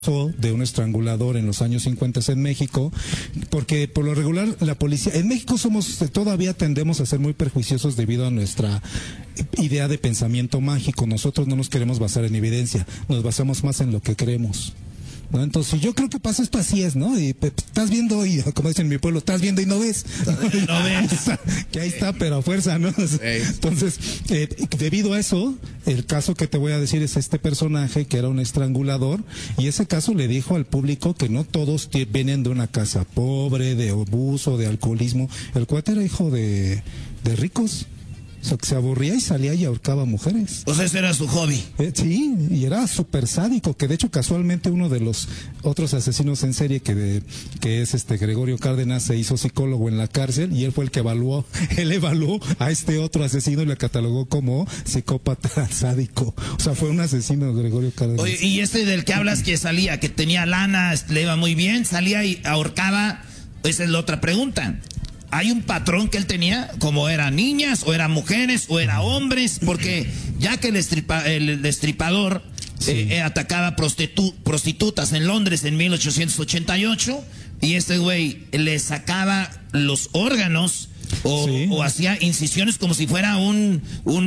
de un estrangulador en los años 50 en México, porque por lo regular la policía, en México todavía tendemos a ser muy perjuiciosos debido a nuestra idea de pensamiento mágico. Nosotros no nos queremos basar en evidencia, nos basamos más en lo que creemos, ¿no? Entonces yo creo que pasa esto, así es, ¿no? Y estás viendo y, como dicen en mi pueblo, estás viendo y no ves. No ves. Que ahí está, pero a fuerza, ¿no? Entonces, debido a eso, el caso que te voy a decir es este personaje que era un estrangulador, y ese caso le dijo al público que no todos vienen de una casa pobre, de abuso, de alcoholismo. El cuate era hijo de ricos. O sea, que se aburría y salía y ahorcaba mujeres. O sea, ese era su hobby. Sí, y era súper sádico, que de hecho casualmente uno de los otros asesinos en serie que es Gregorio Cárdenas, se hizo psicólogo en la cárcel, y él fue el que evaluó a este otro asesino y le catalogó como psicópata sádico. O sea, fue un asesino, Gregorio Cárdenas. Oye, y del que hablas, que salía, que tenía lana, le iba muy bien, salía y ahorcaba, esa es la otra pregunta. ¿Hay un patrón que él tenía? ¿Como eran niñas, o eran mujeres, o eran hombres? Porque ya que el destripador atacaba prostitutas en Londres en 1888, y este güey le sacaba los órganos o hacía incisiones como si fuera un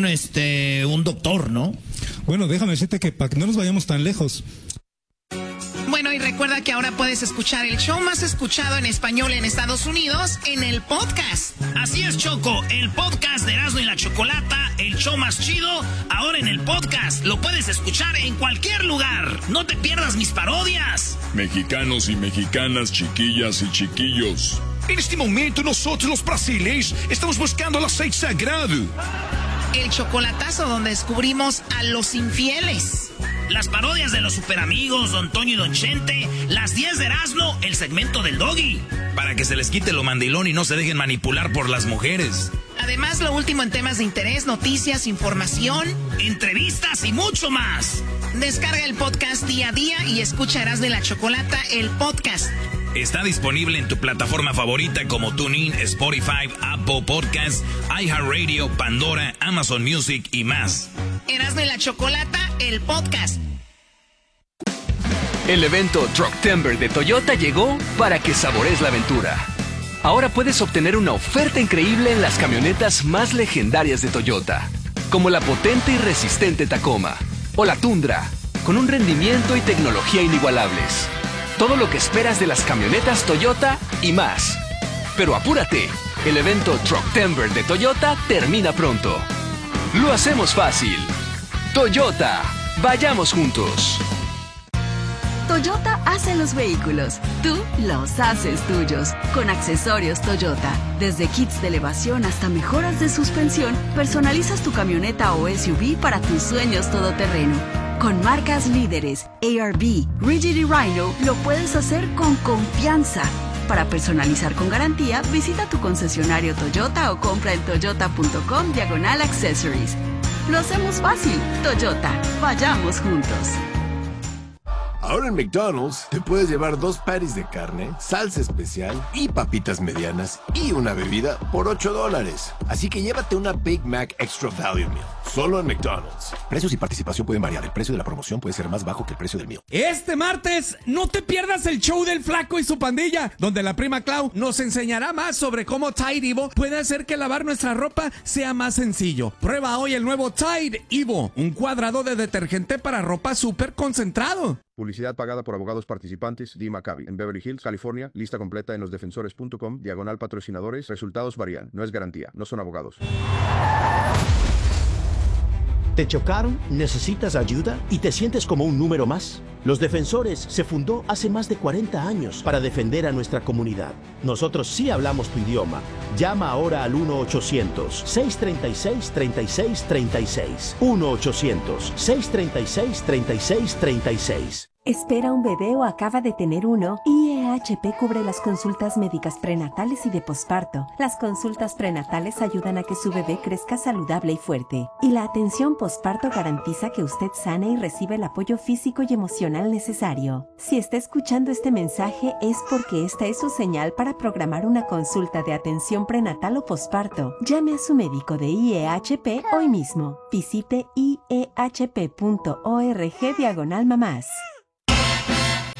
doctor, ¿no? Bueno, déjame decirte que para que no nos vayamos tan lejos. Bueno, y recuerda que ahora puedes escuchar el show más escuchado en español en Estados Unidos en el podcast. Así es, Choco, el podcast de Erasmo y la Chocolata, el show más chido, ahora en el podcast. Lo puedes escuchar en cualquier lugar. No te pierdas mis parodias. Mexicanos y mexicanas, chiquillas y chiquillos. En este momento nosotros los brasileños estamos buscando el aceite sagrado. El chocolatazo, donde descubrimos a los infieles. Las parodias de los superamigos, Don Toño y Don Chente, las 10 de Erasmo, el segmento del Doggy. Para que se les quite lo mandilón y no se dejen manipular por las mujeres. Además, lo último en temas de interés, noticias, información, entrevistas y mucho más. Descarga el podcast día a día y escucha Erasmo y la Chocolata, el podcast. Está disponible en tu plataforma favorita como TuneIn, Spotify, Apple Podcasts, iHeartRadio, Pandora, Amazon Music y más. Erasmo y la Chocolata, el podcast. El evento Trucktember de Toyota llegó para que sabores la aventura. Ahora puedes obtener una oferta increíble en las camionetas más legendarias de Toyota, como la potente y resistente Tacoma o la Tundra, con un rendimiento y tecnología inigualables. Todo lo que esperas de las camionetas Toyota y más. Pero apúrate, el evento Trucktember de Toyota termina pronto. Lo hacemos fácil. Toyota, vayamos juntos. Toyota hace los vehículos, tú los haces tuyos, con accesorios Toyota. Desde kits de elevación hasta mejoras de suspensión, personalizas tu camioneta o SUV para tus sueños todoterreno. Con marcas líderes, ARB, Rigid y Rhino, lo puedes hacer con confianza. Para personalizar con garantía, visita tu concesionario Toyota o compra en toyota.com/accessories. Lo hacemos fácil. Toyota, vayamos juntos. Ahora en McDonald's te puedes llevar 2 patties de carne, salsa especial y papitas medianas y una bebida por $8. Así que llévate una Big Mac Extra Value Meal, solo en McDonald's. Precios y participación pueden variar. El precio de la promoción puede ser más bajo que el precio del meal. Este martes, no te pierdas el show del Flaco y su pandilla, donde la prima Clau nos enseñará más sobre cómo Tide Evo puede hacer que lavar nuestra ropa sea más sencillo. Prueba hoy el nuevo Tide Evo, un cuadrado de detergente para ropa súper concentrado. Publicidad pagada por abogados participantes. Dee Maccabi, en Beverly Hills, California. Lista completa en losdefensores.com. /patrocinadores. Resultados varían. No es garantía. No son abogados. ¿Te chocaron? ¿Necesitas ayuda? ¿Y te sientes como un número más? Los Defensores se fundó hace más de 40 años para defender a nuestra comunidad. Nosotros sí hablamos tu idioma. Llama ahora al 1-800-636-3636. 1-800-636-3636. ¿Espera un bebé o acaba de tener uno? IEHP cubre las consultas médicas prenatales y de posparto. Las consultas prenatales ayudan a que su bebé crezca saludable y fuerte. Y la atención posparto garantiza que usted sane y reciba el apoyo físico y emocional necesario. Si está escuchando este mensaje es porque esta es su señal para programar una consulta de atención prenatal o posparto. Llame a su médico de IEHP hoy mismo. Visite iehp.org/mamás.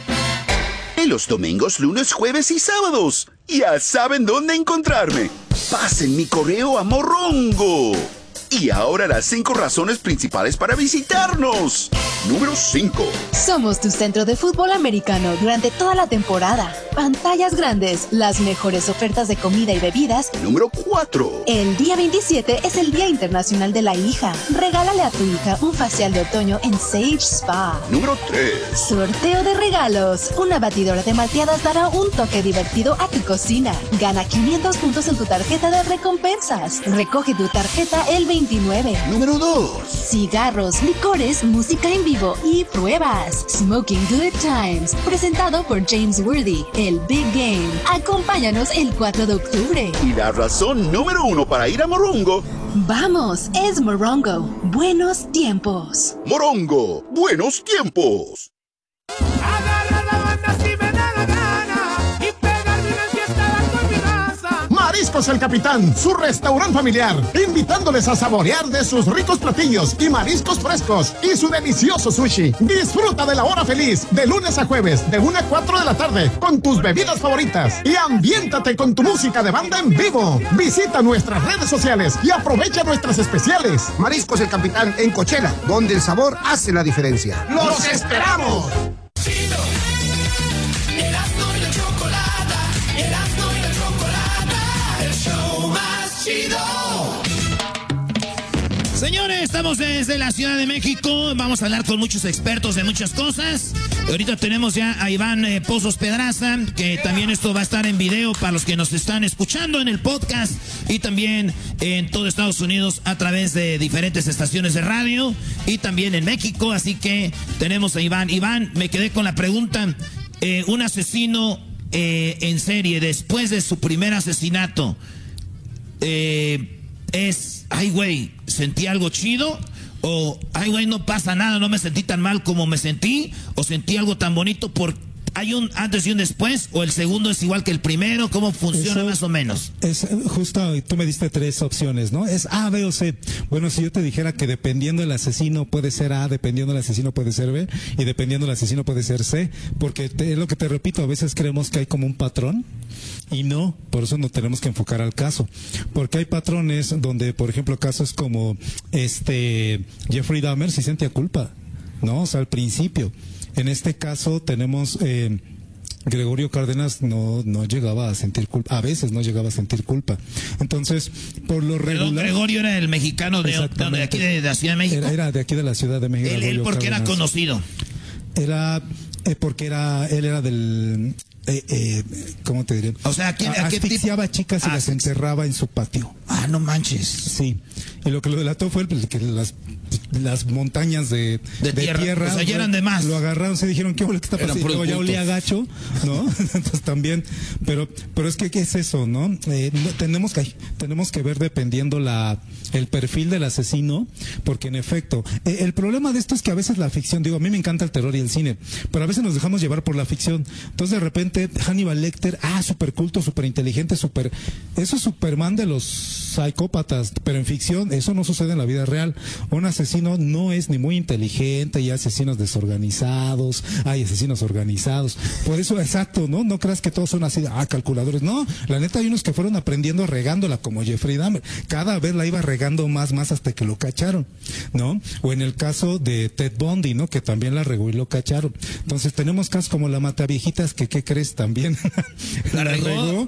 los domingos, lunes, jueves y sábados. Ya saben dónde encontrarme. Pasen mi correo a Morongo. Y ahora las 5 razones principales para visitarnos. Número 5. Somos tu centro de fútbol americano durante toda la temporada. Pantallas grandes, las mejores ofertas de comida y bebidas. Número 4. El día 27 es el Día Internacional de la Hija. Regálale a tu hija un facial de otoño en Sage Spa. Número 3. Sorteo de regalos. Una batidora de malteadas dará un toque divertido a tu cocina. Gana 500 puntos en tu tarjeta de recompensas. Recoge tu tarjeta el 29. Número 2. Cigarros, licores, música en vivo y pruebas. Smoking Good Times. Presentado por James Worthy. El Big Game. Acompáñanos el 4 de octubre. Y la razón número 1 para ir a Morongo. Vamos, es Morongo. Buenos tiempos. Morongo, buenos tiempos. Agarra la banda si me da la gana y pegarme una fiesta con mi raza. Mariscos El Capitán, su restaurante familiar, invitándoles a saborear de sus ricos platillos y mariscos frescos y su delicioso sushi. Disfruta de la hora feliz de lunes a jueves de 1 a 4 de la tarde con tus bebidas favoritas y ambiéntate con tu música de banda en vivo. Visita nuestras redes sociales y aprovecha nuestras especiales. Mariscos El Capitán en Coachella, donde el sabor hace la diferencia. ¡Los esperamos! Señores, estamos desde la Ciudad de México. Vamos a hablar con muchos expertos de muchas cosas. Ahorita tenemos ya a Iván Pozos Pedraza, que también esto va a estar en video para los que nos están escuchando en el podcast y también en todo Estados Unidos a través de diferentes estaciones de radio y también en México. Así que tenemos a Iván. Iván, me quedé con la pregunta. Un asesino en serie, después de su primer asesinato, ay güey, ¿sentí algo chido? O, ay güey, no pasa nada, no me sentí tan mal como me sentí, o sentí algo tan bonito. ¿Hay un antes y un después? ¿O el segundo es igual que el primero? ¿Cómo funciona más o menos? Es justo, tú me diste 3 opciones, ¿no? Es A, B o C. Bueno, si yo te dijera que dependiendo del asesino puede ser A, dependiendo del asesino puede ser B, y dependiendo del asesino puede ser C, porque es lo que te repito, a veces creemos que hay como un patrón, y no, por eso no tenemos que enfocar al caso. Porque hay patrones donde, por ejemplo, casos como Jeffrey Dahmer sí sentía culpa, ¿no? O sea, al principio. En este caso tenemos Gregorio Cárdenas no llegaba a sentir culpa, a veces no llegaba a sentir culpa. Entonces, por lo regular... Perdón, Gregorio era el mexicano de aquí de la Ciudad de México. Era de aquí de la Ciudad de México. Él porque era conocido. Porque él era del... ¿cómo te diré? O sea, ¿a qué asfixiaba chicas y las enterraba en su patio. Ah, no manches. Sí. Y lo que lo delató fue que las montañas de tierra, o sea, ya eran de más. Lo agarraron, se dijeron, ¿qué está pasando? Y luego ya olía gacho, ¿no? Entonces también, pero es que ¿qué es eso, no? Tenemos que ver dependiendo el perfil del asesino, porque en efecto, el problema de esto es que a veces la ficción, a mí me encanta el terror y el cine, pero a veces nos dejamos llevar por la ficción. Entonces de repente Hannibal Lecter, súper culto, súper inteligente, eso es Superman de los psicópatas, pero en ficción eso no sucede en la vida real. Un asesino no es ni muy inteligente, hay asesinos desorganizados, hay asesinos organizados. Por eso, exacto, ¿no? No creas que todos son así, calculadores. No, la neta hay unos que fueron aprendiendo regándola, como Jeffrey Dahmer. Cada vez la iba regando más hasta que lo cacharon, ¿no? O en el caso de Ted Bundy, ¿no? Que también la regó y lo cacharon. Entonces tenemos casos como la Mataviejitas, que ¿qué crees? También la regó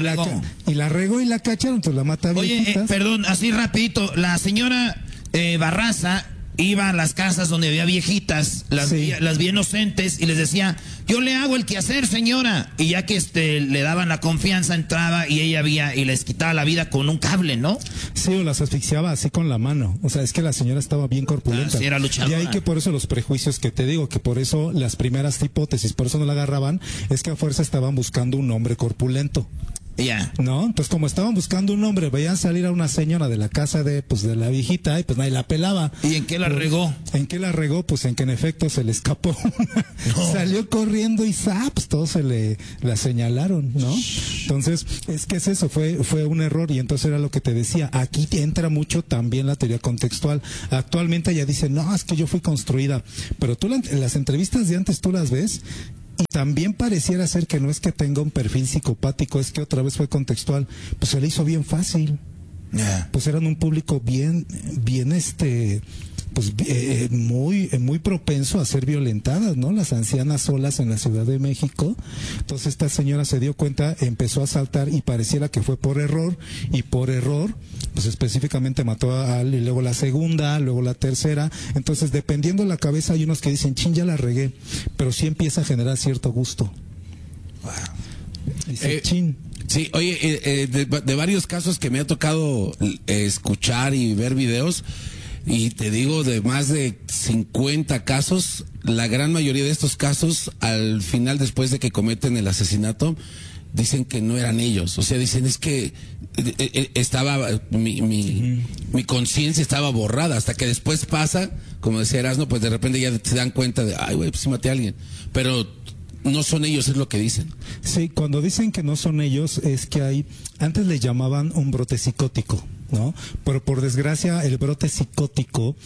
y la cacharon, entonces la Mataviejitas. Oye, perdón, así rapidito, la señora Barraza iba a las casas donde había viejitas, las vi inocentes, y les decía, yo le hago el quehacer, señora. Y ya que le daban la confianza, entraba y ella y les quitaba la vida con un cable, ¿no? Sí, o las asfixiaba así con la mano. O sea, es que la señora estaba bien corpulenta. Sí, era luchadora. Y hay que por eso los prejuicios que te digo, que por eso las primeras hipótesis, por eso no la agarraban, es que a fuerza estaban buscando un hombre corpulento. Ya. ¿No? Entonces, como estaban buscando un hombre, veían salir a una señora de la casa de la viejita y pues nadie la pelaba. ¿Y en qué la regó? ¿En qué la regó? Pues en que en efecto se le escapó. No. Salió corriendo y ¡zaps! Todos la señalaron, ¿no? Entonces, es que es eso, fue un error, y entonces era lo que te decía. Aquí entra mucho también la teoría contextual. Actualmente ella dice, no, es que yo fui construida. Pero tú las entrevistas de antes tú las ves Y también pareciera ser que no es que tenga un perfil psicopático, es que otra vez fue contextual, pues se le hizo bien fácil. Pues eran un público bien pues muy propenso a ser violentadas, ¿no? Las ancianas solas en la Ciudad de México. Entonces esta señora se dio cuenta, empezó a asaltar y pareciera que fue por error, y por error pues específicamente mató y luego la segunda, luego la tercera. Entonces, dependiendo de la cabeza, hay unos que dicen, chin, ya la regué, pero sí empieza a generar cierto gusto. Dice, chin. Sí, oye, de varios casos que me ha tocado escuchar y ver videos, y te digo, de más de 50 casos, la gran mayoría de estos casos, al final, después de que cometen el asesinato, dicen que no eran ellos. O sea, dicen, es que estaba mi conciencia estaba borrada, hasta que después pasa, como decía Erasmo, pues de repente ya se dan cuenta de, ay, güey, pues sí maté a alguien. Pero no son ellos, es lo que dicen. Sí, cuando dicen que no son ellos, es que antes le llamaban un brote psicótico, ¿no? Pero por desgracia el brote psicótico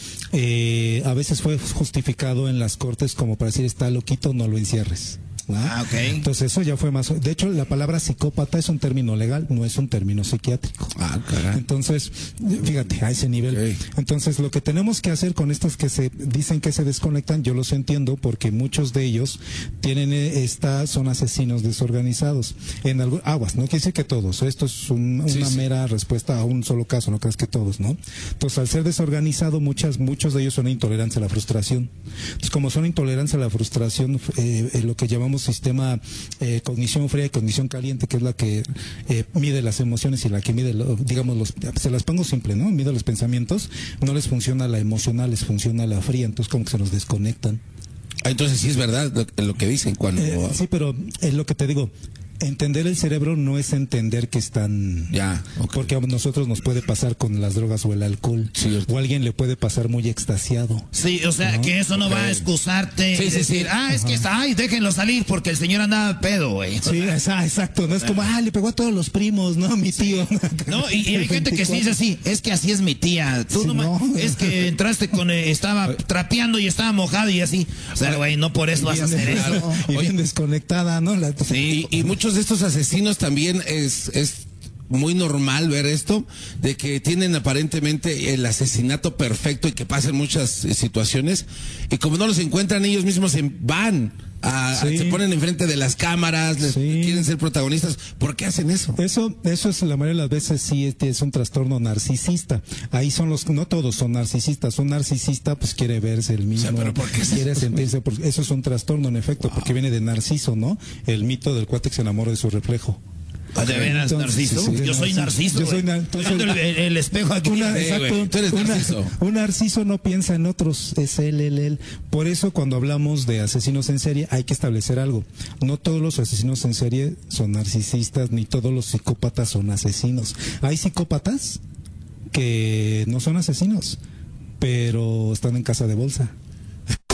a veces fue justificado en las cortes como para decir, está loquito, no lo encierres. Okay. Entonces eso ya fue más. De hecho, la palabra psicópata es un término legal, no es un término psiquiátrico. Caray. Entonces, fíjate, a ese nivel. Okay. Entonces, lo que tenemos que hacer con estos que se dicen que se desconectan, yo los entiendo, porque muchos de ellos tienen son asesinos desorganizados. Aguas, no quiere decir que todos. Esto es una mera respuesta a un solo caso, no creas que todos, ¿no? Entonces, al ser desorganizado, muchos de ellos son intolerantes a la frustración. Entonces, como son intolerantes a la frustración, lo que llamamos sistema cognición fría y cognición caliente, que es la que mide las emociones y la que mide, se las pongo simple, ¿no? Mide los pensamientos, no les funciona la emocional, les funciona la fría, entonces como que se nos desconectan. Entonces sí es verdad lo que dicen cuando... sí, pero es lo que te digo. Entender el cerebro no es entender que están... Porque a nosotros nos puede pasar con las drogas o el alcohol. O a alguien le puede pasar muy extasiado. Sí, o sea, ¿no? Que eso no va a excusarte y decir, es que déjenlo salir porque el señor andaba pedo, güey. Sí, exacto. No es como, le pegó a todos los primos, ¿no? Mi tío. No, y hay gente que sí dice así, es que así es mi tía. Tú es que entraste estaba trapeando y estaba mojado y así. O sea, güey, no por eso vas a hacer eso. Y bien desconectada, ¿no? Sí, y muchos de estos asesinos también es muy normal ver esto, de que tienen aparentemente el asesinato perfecto y que pasan muchas situaciones, y como no los encuentran, ellos mismos se van se ponen enfrente de las cámaras, quieren ser protagonistas. ¿Por qué hacen eso? Eso es la mayoría de las veces es un trastorno narcisista. Ahí no todos son narcisistas. Un narcisista pues quiere verse el mismo, ¿pero por qué quiere sentirse, eso es un trastorno en efecto, porque viene de Narciso, ¿no? El mito del cuate que se enamora de su reflejo. ¿De veras, Narciso? Yo soy Narciso. El espejo aquí. Un Narciso no piensa en otros, es él. Por eso cuando hablamos de asesinos en serie hay que establecer algo. No todos los asesinos en serie son narcisistas, ni todos los psicópatas son asesinos. Hay psicópatas que no son asesinos, pero están en casa de bolsa.